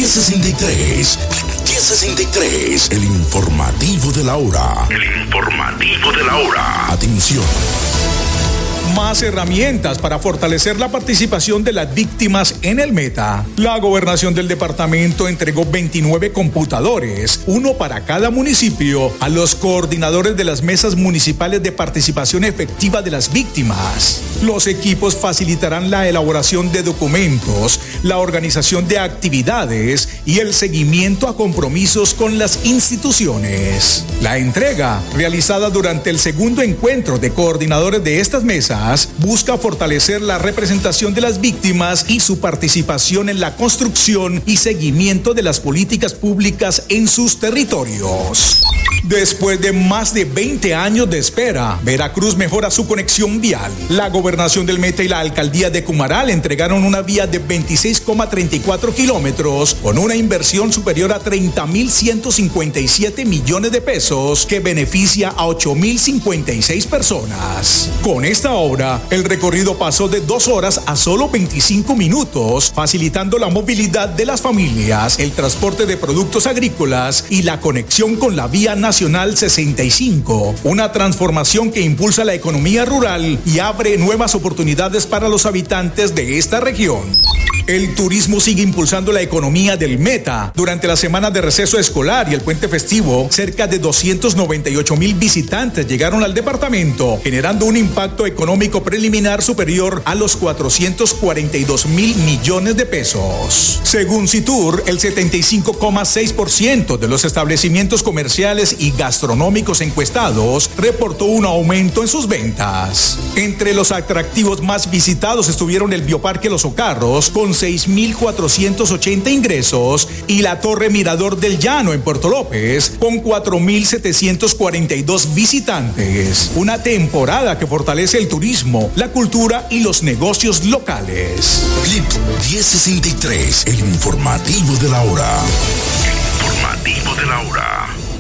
10:63. 10:63. El informativo de la hora. El informativo de la hora. Atención. Más herramientas para fortalecer la participación de las víctimas en el Meta. La gobernación del departamento entregó 29 computadores, uno para cada municipio, a los coordinadores de las mesas municipales de participación efectiva de las víctimas. Los equipos facilitarán la elaboración de documentos, la organización de actividades y el seguimiento a compromisos con las instituciones. La entrega, realizada durante el segundo encuentro de coordinadores de estas mesas, busca fortalecer la representación de las víctimas y su participación en la construcción y seguimiento de las políticas públicas en sus territorios. Después de más de 20 años de espera, Veracruz mejora su conexión vial. La gobernación del Meta y la alcaldía de Cumaral entregaron una vía de 26,34 kilómetros con una inversión superior a 30.157 millones de pesos que beneficia a 8.056 personas. Con esta obra, el recorrido pasó de 2 horas a solo 25 minutos, facilitando la movilidad de las familias, el transporte de productos agrícolas y la conexión con la vía nacional 65, una transformación que impulsa la economía rural y abre nuevas oportunidades para los habitantes de esta región. El turismo sigue impulsando la economía del Meta. Durante la semana de receso escolar y el puente festivo, cerca de 298,000 visitantes llegaron al departamento, generando un impacto económico preliminar superior a los 442,000 millones de pesos. Según Citur, el 75,6% de los establecimientos comerciales y gastronómicos encuestados reportó un aumento en sus ventas. Entre los atractivos más visitados estuvieron el Bioparque Los Ocarros, con 6.480 ingresos, y la Torre Mirador del Llano en Puerto López, con 4.742 visitantes. Una temporada que fortalece el turismo, la cultura y los negocios locales. Clip 1063, el informativo de la hora. El informativo de la hora.